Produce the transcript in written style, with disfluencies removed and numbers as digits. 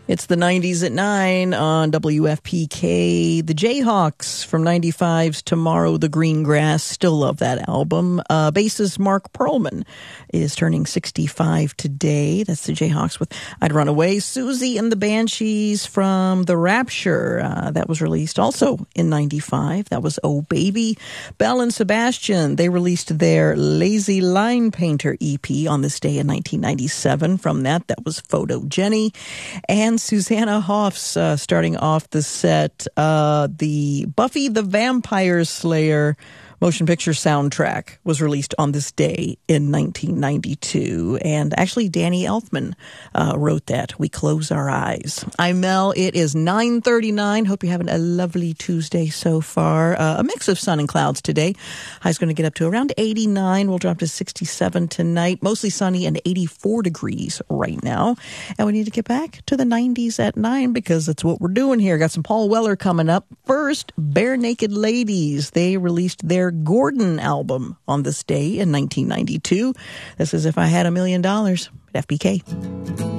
It's the 90s at 9 on WFPK. The Jayhawks from 95's Tomorrow the Green Grass. Still love that album. Bassist Mark Perlman is turning 65 today. That's the Jayhawks with I'd Run Away. Susie and the Banshees from The Rapture. That was released also in 95. That was Oh Baby. Belle and Sebastian, they released their Lazy Line Painter EP on this day in 1997. From that was Photo Jenny. And Susanna Hoffs starting off the set, the Buffy the Vampire Slayer motion picture soundtrack was released on this day in 1992. And actually, Danny Elfman wrote that. We Close Our Eyes. I'm Mel. It is 9:39. Hope you're having a lovely Tuesday so far. A mix of sun and clouds today. High's going to get up to around 89. We'll drop to 67 tonight. Mostly sunny and 84 degrees right now. And we need to get back to the 90s at 9 because that's what we're doing here. Got some Paul Weller coming up. First, Bare Naked Ladies. They released their Gordon album on this day in 1992. This is If I Had $1 Million at FBK.